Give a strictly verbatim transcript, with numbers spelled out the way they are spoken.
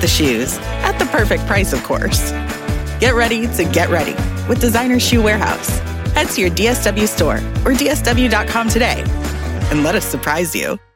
the shoes, at the perfect price, of course. Get ready to get ready with Designer Shoe Warehouse. Head to your D S W store or D S W dot com today and let us surprise you.